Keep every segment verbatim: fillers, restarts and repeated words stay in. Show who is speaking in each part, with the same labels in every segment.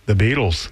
Speaker 1: The Beatles.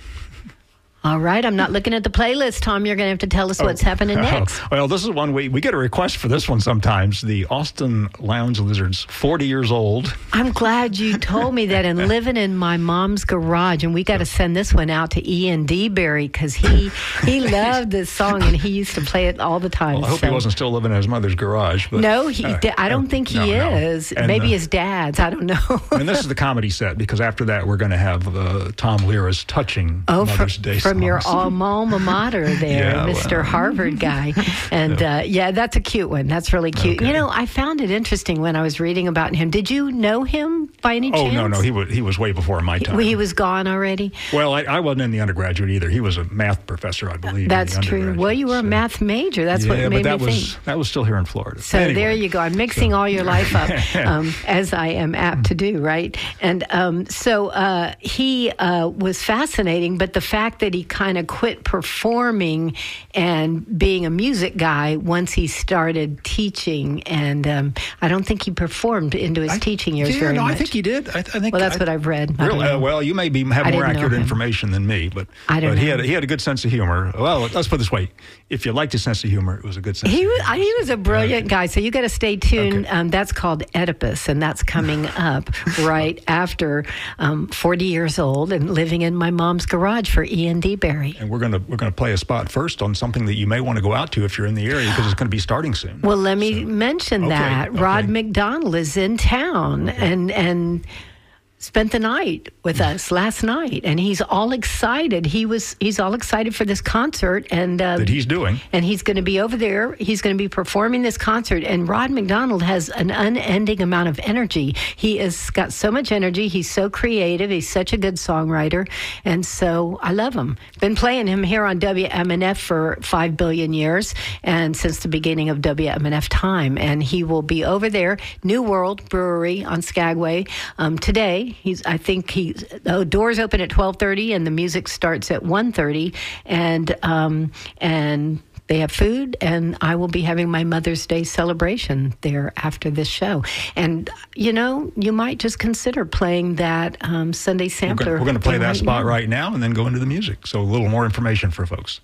Speaker 2: All right, I'm not looking at the playlist, Tom. You're going to have to tell us what's
Speaker 1: oh.
Speaker 2: happening next.
Speaker 1: Oh. Well, this is one we, we get a request for this one sometimes. The Austin Lounge Lizards, forty years old.
Speaker 2: I'm glad you told me that, and living in my mom's garage. And we got to send this one out to Ian DeBerry because he he loved this song and he used to play it all the time.
Speaker 1: Well, I hope
Speaker 2: so.
Speaker 1: he wasn't still living in his mother's garage. But,
Speaker 2: no, he.
Speaker 1: uh,
Speaker 2: I don't think he
Speaker 1: no,
Speaker 2: is.
Speaker 1: no. And,
Speaker 2: Maybe
Speaker 1: uh,
Speaker 2: his dad's. I don't know.
Speaker 1: And this is the comedy set because after that we're going to have uh, Tom Lira's touching
Speaker 2: oh,
Speaker 1: Mother's
Speaker 2: from,
Speaker 1: Day
Speaker 2: from
Speaker 1: songs.
Speaker 2: your alma mater there,
Speaker 1: Yeah,
Speaker 2: Mister
Speaker 1: well.
Speaker 2: Harvard guy. And uh, yeah, that's a cute one. That's really cute.
Speaker 1: Okay.
Speaker 2: You know, I found it interesting when I was reading about him. Did you know him by any
Speaker 1: Oh,
Speaker 2: chance?
Speaker 1: no, no. He was, he was way before my time.
Speaker 2: He, he was gone already?
Speaker 1: Well, I, I wasn't in the undergraduate either. He was a math professor, I believe.
Speaker 2: That's
Speaker 1: in the
Speaker 2: true.
Speaker 1: undergraduate,
Speaker 2: Well, you were a
Speaker 1: so.
Speaker 2: math major. That's
Speaker 1: yeah,
Speaker 2: what made
Speaker 1: but that
Speaker 2: me
Speaker 1: was,
Speaker 2: think.
Speaker 1: that was still here in Florida.
Speaker 2: So
Speaker 1: anyway,
Speaker 2: there you go. I'm mixing
Speaker 1: so.
Speaker 2: all your life up, um, as I am apt to do, right? And um, so uh, he uh, was fascinating, but the fact that he kind of quit performing and being a music guy once he started teaching, and um, I don't think he performed into his
Speaker 1: I,
Speaker 2: teaching years
Speaker 1: yeah,
Speaker 2: very
Speaker 1: no,
Speaker 2: much.
Speaker 1: I think he did. I, I think.
Speaker 2: Well, that's
Speaker 1: I,
Speaker 2: what I've read. I
Speaker 1: Really?
Speaker 2: don't know.
Speaker 1: Uh, well, you may be have
Speaker 2: I
Speaker 1: more
Speaker 2: didn't know
Speaker 1: accurate
Speaker 2: him.
Speaker 1: information than me, but
Speaker 2: I don't
Speaker 1: but he
Speaker 2: know.
Speaker 1: had a, he had a good sense of humor. Well, let's put it this way: if you liked his sense of humor, it was a good sense.
Speaker 2: He
Speaker 1: of
Speaker 2: was,
Speaker 1: humor.
Speaker 2: he was a brilliant guy, so you got to stay tuned.
Speaker 1: Okay.
Speaker 2: Um, that's called Oedipus, and that's coming up right after um, forty years old and living in my mom's garage for Ian DeBerry.
Speaker 1: And we're gonna we're gonna play a spot first on something that you may want to go out to if you're in the area because it's going to be starting soon.
Speaker 2: Well, let me
Speaker 1: So-
Speaker 2: mention
Speaker 1: Okay,
Speaker 2: that
Speaker 1: okay.
Speaker 2: Rod McDonald is in town and and spent the night with us last night, and he's all excited. He was he's all excited for this concert, and uh,
Speaker 1: that he's doing.
Speaker 2: and he's going to be over there. He's going to be performing this concert, and Rod McDonald has an unending amount of energy. He has got so much energy. He's so creative. He's such a good songwriter, and so I love him. Been playing him here on W M N F for five billion years, and since the beginning of W M N F time, and he will be over there, New World Brewery on Skagway um, today. He's, I think he, the doors open at twelve thirty and the music starts at one thirty, and um, and they have food, and I will be having my Mother's Day celebration there after this show. And, you know, you might just consider playing that um, Sunday sampler.
Speaker 1: We're going to play that
Speaker 2: right
Speaker 1: spot
Speaker 2: now.
Speaker 1: right now and then go into the music. So a little more information for folks.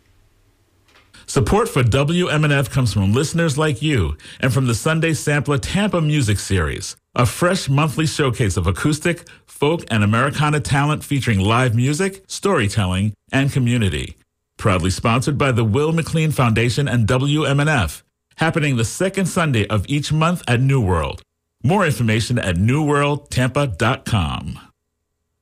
Speaker 3: Support for W M N F comes from listeners like you and from the Sunday Sampler Tampa Music Series, a fresh monthly showcase of acoustic, folk, and Americana talent featuring live music, storytelling, and community. Proudly sponsored by the Will McLean Foundation and W M N F, happening the second Sunday of each month at New World. More information at new world tampa dot com.